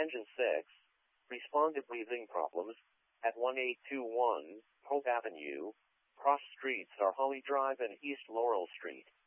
Engine 6. Respond to breathing problems at 1821 Hope Avenue. Cross streets are Holly Drive and East Laurel Street.